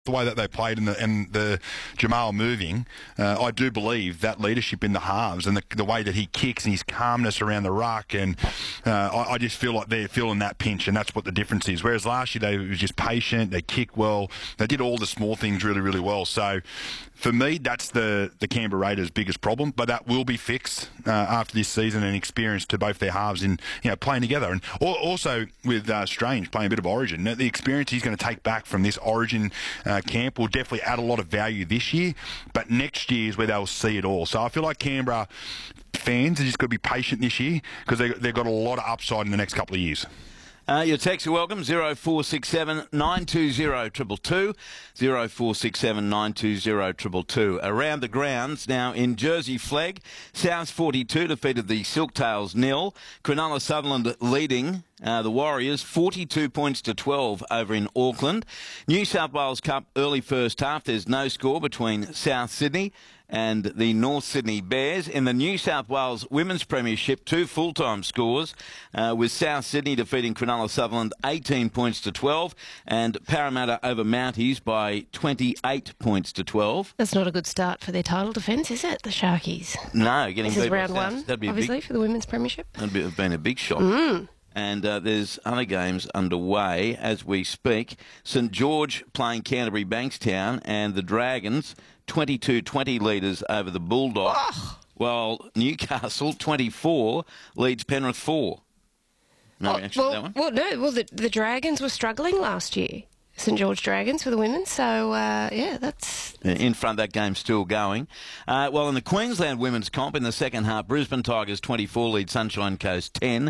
the way that they played and the Jamal moving, I do believe that leadership in the halves and the way that he kicks and his calmness around the ruck, and I just feel like they're feeling that pinch, and that's what the difference is. Whereas last year they were just patient, they kicked well, they did all the small things really, really well. So for me, that's the Canberra Raiders' biggest problem, but that will be fixed after this season, and experience to both their halves in playing together, and also with Strange playing a bit of Origin. The experience he's going to take back from this Origin camp will definitely add a lot of value this year, but next year is where they'll see it all. So I feel like Canberra fans are just got to be patient this year, because they've got a lot of upside in the next couple of years. Your texts are welcome, 0467 920 222, 0467 920 222. Around the grounds now in Jersey Flegg, Souths 42 defeated the Silktails 0. Cronulla Sutherland leading the Warriors 42 points to 12 over in Auckland. New South Wales Cup early first half, there's no score between South Sydney and the North Sydney Bears. In the New South Wales Women's Premiership, 2 full-time scores, with South Sydney defeating Cronulla Sutherland 18 points to 12, and Parramatta over Mounties by 28 points to 12. That's not a good start for their title defence, is it, the Sharkies? No, getting this is beat by round South. one, That'd be obviously, for the Women's Premiership. That'd have been a big shock. And there's other games underway as we speak. St George playing Canterbury Bankstown, and the Dragons 22-20 leaders over the Bulldogs. Oh. While Newcastle 24 leads Penrith 4. No reaction to that one? Well, the Dragons were struggling last year. St George Dragons for the women, so that's... In front, that game's still going. Well, in the Queensland Women's Comp, in the second half, Brisbane Tigers 24 lead Sunshine Coast 10.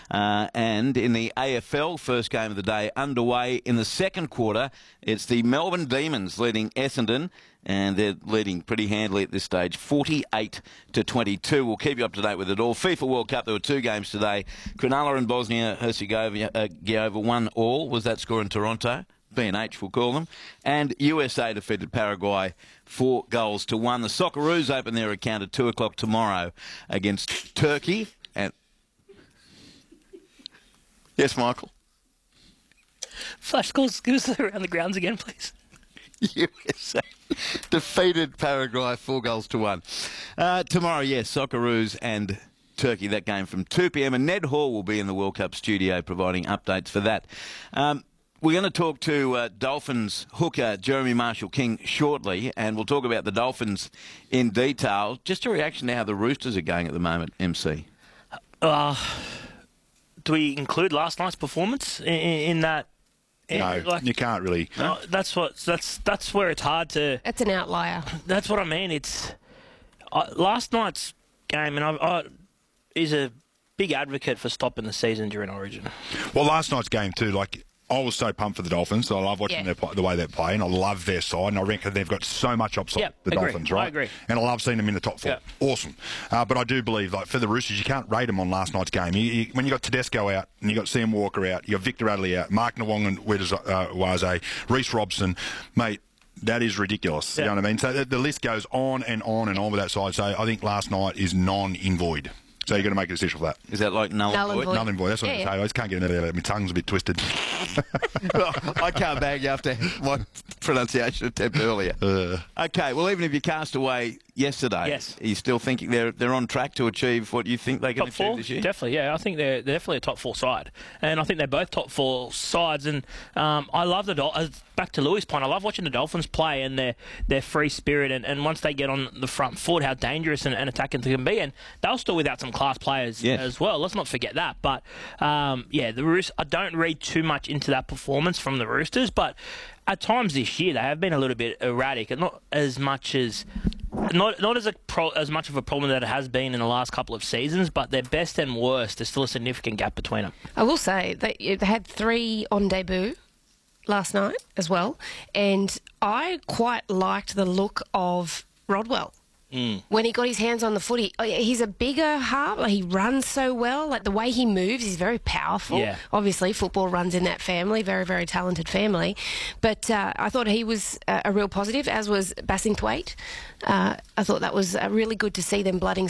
And in the AFL, first game of the day underway in the second quarter, it's the Melbourne Demons leading Essendon, and they're leading pretty handily at this stage, 48-22. We'll keep you up to date with it all. FIFA World Cup, there were 2 games today. Cronulla and Bosnia-Herzegovina 1-1. Was that score in Toronto? B&H, we'll call them. And USA defeated Paraguay 4-1. The Socceroos open their account at 2 o'clock tomorrow against Turkey. And yes, Michael? Flash scores, give us around the grounds again, please. USA defeated Paraguay 4-1. Tomorrow, yes, Socceroos and Turkey, that game from 2 p.m. And Ned Hall will be in the World Cup studio providing updates for that. We're going to talk to Dolphins hooker Jeremy Marshall-King shortly, and we'll talk about the Dolphins in detail. Just a reaction to how the Roosters are going at the moment, MC. Do we include last night's performance in that? No, you can't really. No, that's where it's hard to... That's an outlier. That's what I mean. It's last night's game, and I is a big advocate for stopping the season during Origin. Well, last night's game too, I was so pumped for the Dolphins. I love watching the way they play, and I love their side, and I reckon they've got so much upside, Dolphins, right? I agree. And I love seeing them in the top 4. Yeah. Awesome. But I do believe, for the Roosters, you can't rate them on last night's game. When you got Tedesco out, and you got Sam Walker out, you got Victor Adley out, Mark Nawong and Waze, Reece Robson, mate, that is ridiculous. You know what I mean? So the list goes on and on and on with that side. So I think last night is non-invoid. So you're going to make a decision for that. Is that like null and void? Null and void. That's what I say. I just can't get it out of my tongue's a bit twisted. Well, I can't bag you after my pronunciation attempt earlier. Okay, well, even if you cast away yesterday, yes, are you still thinking they're on track to achieve what you think they can achieve this year? Definitely, yeah. I think they're definitely a top 4 side. And I think they're both top 4 sides. And I love the Dolphins. Back to Louis' point, I love watching the Dolphins play and their free spirit. And once they get on the front foot, how dangerous and attacking they can be. And they'll still without some class players as well. Let's not forget that. But, the Roosters, I don't read too much into that performance from the Roosters. But at times this year, they have been a little bit erratic. And not as much as... Not as much of a problem that it has been in the last couple of seasons, but their best and worst, there's still a significant gap between them. I will say they had 3 on debut last night as well, and I quite liked the look of Rodwell. When he got his hands on the footy, he's a bigger half. He runs so well. The way he moves, he's very powerful. Yeah. Obviously, football runs in that family, very, very talented family. But I thought he was a real positive, as was Bassingthwaite. I thought that was really good to see them blooding